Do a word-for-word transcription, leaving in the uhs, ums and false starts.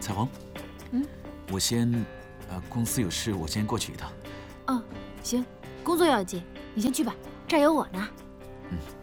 彩虹， 嗯， 我先，呃，公司有事，我先过去一趟。 哦，行，工作要紧，你先去吧，这儿有我呢。 嗯。